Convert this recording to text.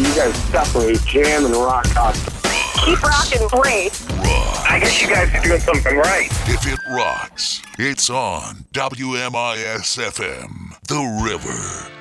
you guys separate jam and rock constantly. Keep rocking, great. Rock. I guess you guys are doing something right. If it rocks, it's on WMIS FM, The River.